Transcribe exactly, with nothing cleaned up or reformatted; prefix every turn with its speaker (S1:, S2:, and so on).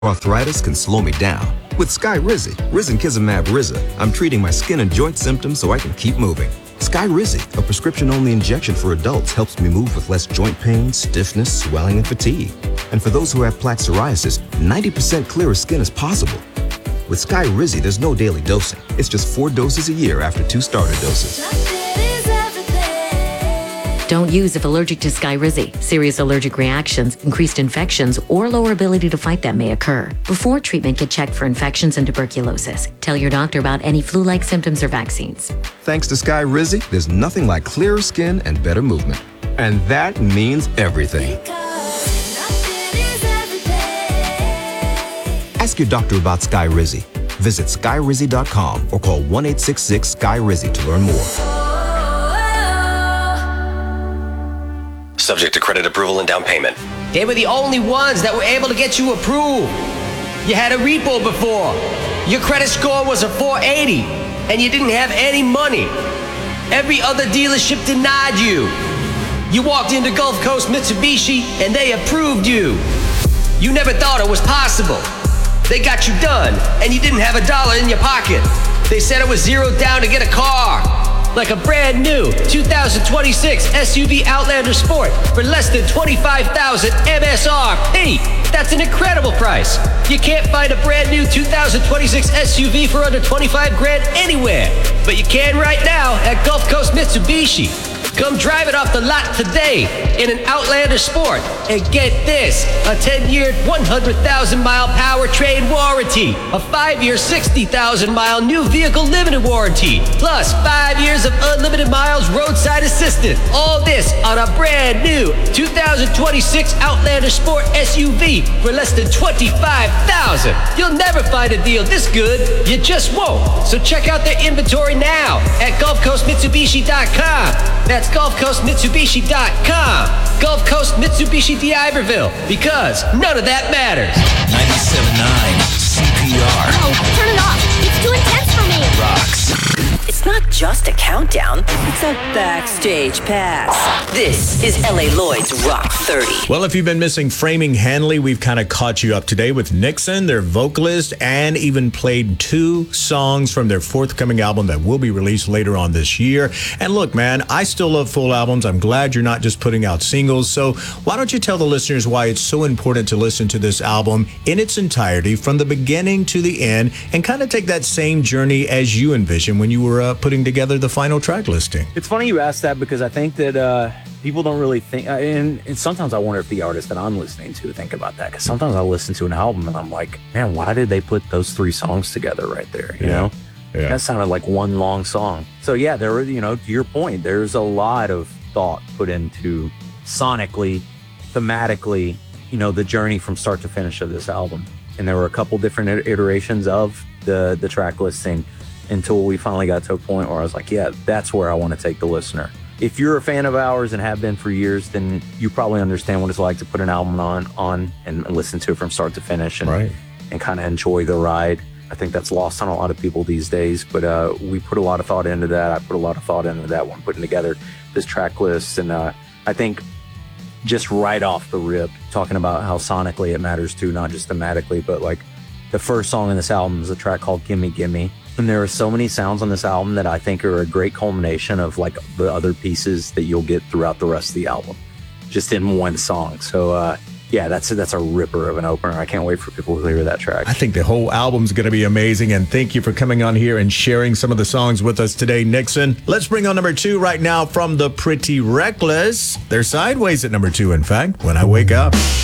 S1: Arthritis can slow me down. With Skyrizi, risankizumab Riza, I'm treating my skin and joint symptoms so I can keep moving. Skyrizi, a prescription-only injection for adults, helps me move with less joint pain, stiffness, swelling, and fatigue. And for those who have plaque psoriasis, ninety percent clearer skin is possible. With Skyrizi, there's no daily dosing. It's just four doses a year after two starter doses.
S2: Don't use if allergic to Skyrizi. Serious allergic reactions, increased infections, or lower ability to fight them may occur. Before treatment, get checked for infections and tuberculosis. Tell your doctor about any flu-like symptoms or vaccines.
S1: Thanks to Skyrizi, there's nothing like clearer skin and better movement. And that means everything. Ask your doctor about Skyrizi. Visit Skyrizi dot com or call one eight six six Sky Rizi to learn more.
S3: Subject to credit approval and down payment.
S4: They were the only ones that were able to get you approved. You had a repo before. Your credit score was a four eighty, and you didn't have any money. Every other dealership denied you. You walked into Gulf Coast Mitsubishi, and they approved you. You never thought it was possible. They got you done, and you didn't have a dollar in your pocket. They said it was zero down to get a car. Like a brand new two thousand twenty-six S U V Outlander Sport for less than twenty-five thousand M S R P. That's an incredible price. You can't find a brand new two thousand twenty-six S U V for under twenty-five grand anywhere. But you can right now at Gulf Coast Mitsubishi. Come drive it off the lot today in an Outlander Sport and get this, a ten-year, one hundred thousand mile powertrain warranty, a five-year, sixty thousand mile new vehicle limited warranty, plus five years of unlimited miles roadside assistance. All this on a brand new two thousand twenty-six Outlander Sport S U V for less than twenty-five thousand dollars. You'll never find a deal this good. You just won't. So check out their inventory now at Gulf Coast Mitsubishi dot com. That's Gulf Coast Mitsubishi dot com. Gulf Coast Mitsubishi d'Iberville, because none of that matters.
S5: ninety-seven point nine C P R.
S6: No, turn it off. It's too intense for me.
S5: Rocks.
S7: It's not just a countdown, it's a backstage pass. This is L A Lloyd's Rock thirty.
S8: Well, if you've been missing Framing Hanley, we've kind of caught you up today with Nixon, their vocalist, and even played two songs from their forthcoming album that will be released later on this year. And look, man, I still love full albums. I'm glad you're not just putting out singles. So why don't you tell the listeners why it's so important to listen to this album in its entirety from the beginning to the end and kind of take that same journey as you envisioned when you were uh, putting together the final track listing?
S9: It's funny you asked that because I think that uh, people don't really think, uh, and, and sometimes I wonder if the artists that I'm listening to think about that, because sometimes I listen to an album and I'm like, man, why did they put those three songs together right there, you
S8: Yeah.
S9: know?
S8: Yeah.
S9: That sounded like one long song. So yeah, there were, you know, to your point, there's a lot of thought put into sonically, thematically, you know, the journey from start to finish of this album. And there were a couple different iterations of the, the track listing until we finally got to a point where I was like, yeah, that's where I want to take the listener. If you're a fan of ours and have been for years, then you probably understand what it's like to put an album on, on and listen to it from start to finish and,
S8: Right.
S9: and kind of enjoy the ride. I think that's lost on a lot of people these days, but uh, we put a lot of thought into that. I put a lot of thought into that when putting together this track list. And uh, I think just right off the rip, talking about how sonically it matters too, not just thematically, but like the first song in this album is a track called Gimme Gimme. And there are so many sounds on this album that I think are a great culmination of like the other pieces that you'll get throughout the rest of the album, just in one song. So uh, yeah, that's a, that's a ripper of an opener. I can't wait for people to hear that track.
S8: I think the whole album's going to be amazing, and thank you for coming on here and sharing some of the songs with us today, Nixon. Let's bring on number two right now from the Pretty Reckless. They're Sideways at number two, in fact, When I Wake Up.